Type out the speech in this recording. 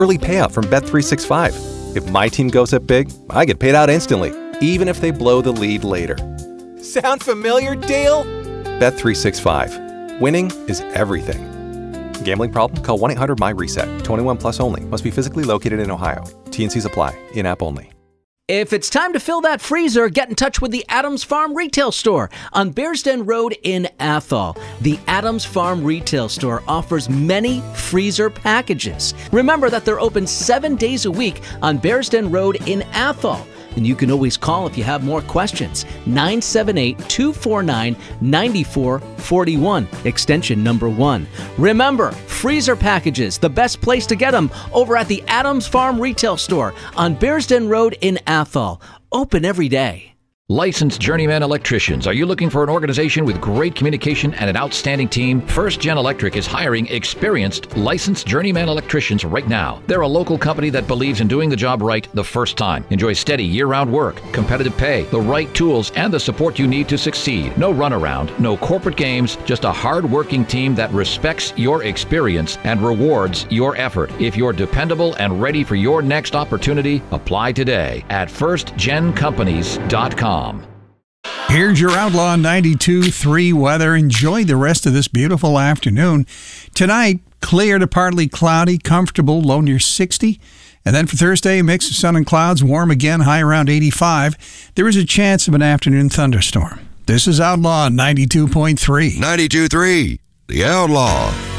early payout from Bet365. If my team goes up big, I get paid out instantly, even if they blow the lead later. Sound familiar, Dale? Bet365. Winning is everything. Gambling problem? Call 1-800-MY-RESET. 21 plus only. Must be physically located in Ohio. T&Cs apply. In-app only. If it's time to fill that freezer, get in touch with the Adams Farm Retail Store on Bearsden Road in Athol. The Adams Farm Retail Store offers many freezer packages. Remember that they're open 7 days a week on Bearsden Road in Athol. And you can always call if you have more questions. 978-249-9441, extension number 1. Remember, freezer packages, the best place to get them, over at the Adams Farm Retail Store on Bearsden Road in Athol. Open every day. Licensed journeyman electricians. Are you looking for an organization with great communication and an outstanding team? First Gen Electric is hiring experienced licensed journeyman electricians right now. They're a local company that believes in doing the job right the first time. Enjoy steady year-round work, competitive pay, the right tools, and the support you need to succeed. No runaround, no corporate games, just a hard-working team that respects your experience and rewards your effort. If you're dependable and ready for your next opportunity, apply today at firstgencompanies.com. Here's your Outlaw 92.3 weather. Enjoy the rest of this beautiful afternoon. Tonight, clear to partly cloudy, comfortable, low near 60. And then for Thursday, a mix of sun and clouds, warm again, high around 85. There is a chance of an afternoon thunderstorm. This is Outlaw 92.3. 92.3, The Outlaw.